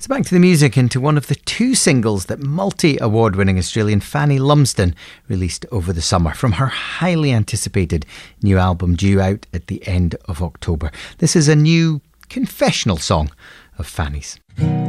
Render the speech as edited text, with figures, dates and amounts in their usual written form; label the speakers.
Speaker 1: So back to the music and to one of the two singles that multi-award winning Australian Fanny Lumsden released over the summer from her highly anticipated new album due out at the end of October. This is a new confessional song of Fanny's.